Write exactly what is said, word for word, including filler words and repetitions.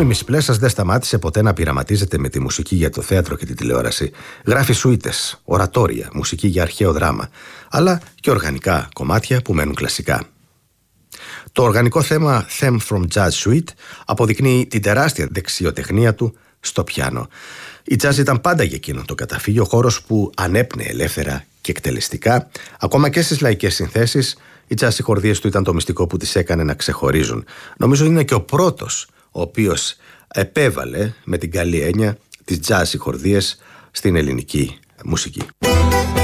Μίμης Πλέσας δεν σταμάτησε ποτέ να πειραματίζεται με τη μουσική για το θέατρο και τη τηλεόραση. Γράφει σουίτες, ορατόρια, μουσική για αρχαίο δράμα, αλλά και οργανικά κομμάτια που μένουν κλασικά. Το οργανικό θέμα Theme from Jazz Suite αποδεικνύει την τεράστια δεξιοτεχνία του στο πιάνο. Η jazz ήταν πάντα για εκείνον το καταφύγιο, χώρος που ανέπνεε ελεύθερα και εκτελεστικά. Ακόμα και στις λαϊκές συνθέσεις, οι jazz χορδίες του ήταν το μυστικό που τις έκανε να ξεχωρίζουν. Νομίζω είναι και ο πρώτος ο οποίος επέβαλε με την καλή έννοια τις jazz χορδίες στην ελληνική μουσική.